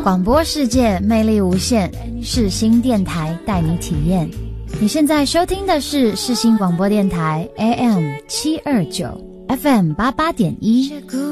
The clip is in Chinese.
广播世界魅力无限，世新电台带你体验。你现在收听的是世新广播电台 AM 729 FM 88.1。